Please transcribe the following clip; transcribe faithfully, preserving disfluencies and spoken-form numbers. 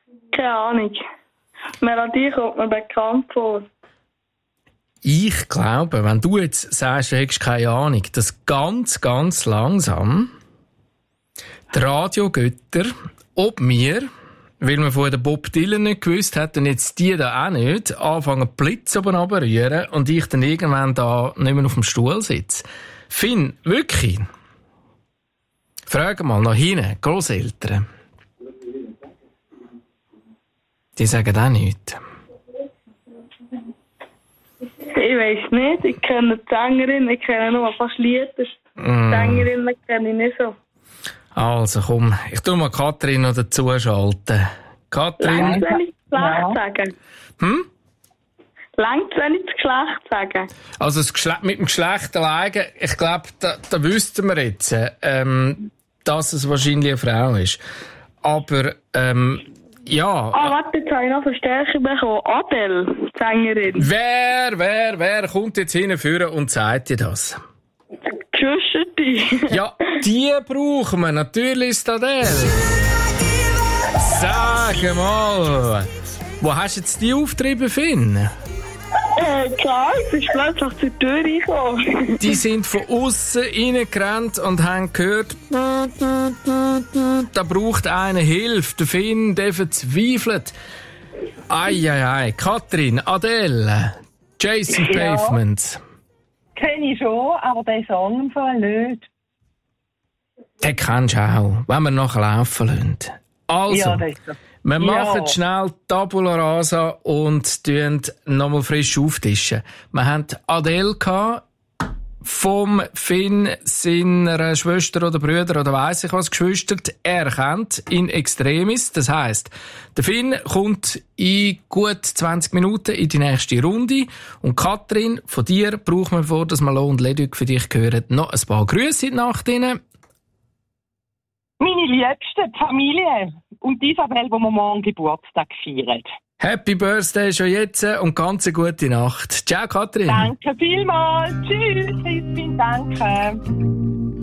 Keine Ahnung. Melodie kommt mir bekannt vor. Ich glaube, wenn du jetzt sagst, du hättest keine Ahnung, dass ganz, ganz langsam die Radiogötter, ob wir, weil man vorher den Bob Dylan nicht gewusst hat und jetzt die da auch nicht, anfangen Blitz oben runterrühren und ich dann irgendwann da nicht mehr auf dem Stuhl sitze. Finn, wirklich? Frag mal nach hinten, Grosseltern. Die sagen auch nichts. Ich weiss nicht, ich kenne die Sängerin, ich kenne nur fast Lieder. Mm. Sängerinnen kenne ich nicht so. Also komm, ich tu mal Katrin noch dazu schalten. Katrin? Längt, wenn ich das Geschlecht sagen? Hm? Längt, wenn ich das Geschlecht sagen? Also das Geschle- mit dem Geschlecht alleine, ich glaube, da, da wüssten wir jetzt, ähm, dass es wahrscheinlich eine Frau ist. Aber, ähm, ja. Ah, warte, jetzt habe ich noch Verstärkung bekommen. Adele, die Sängerin. Wer, wer, wer kommt jetzt hinführen und sagt dir das? Geschwisterte. Ja, die brauchen wir. Natürlich ist Adele. Sag mal, wo hast du jetzt die auftrieben, Finn? Äh, klar, ich bin plötzlich zur Tür reingekommen. Die sind von aussen reingerannt und haben gehört, da braucht einer Hilfe. Der Finn, der verzweifelt. Eieiei, Katrin, Adele, Jason Ja. Pavement. Kenne ich schon, aber den Song im Fall nicht. Den kennst du auch, wenn wir nachher laufen lassen. Also, Ja, das ist so. wir Ja. machen schnell Tabula Rasa und tun nochmal frisch auftischen. Wir haben Adele gehabt, vom Finn, seiner Schwester oder Brüder oder weiss ich was, geschwistert. Er kennt in extremis. Das heisst, der Finn kommt in gut zwanzig Minuten in die nächste Runde. Und Katrin, von dir braucht man, vor dass wir Lo und Leduc für dich hören, noch ein paar Grüße in die Nacht rein. Meine Liebste, die Familie und die Isabel, die wir morgen Geburtstag feiern. Happy Birthday schon jetzt und ganz eine gute Nacht. Ciao, Katrin. Danke vielmals. Tschüss, Christine, danke.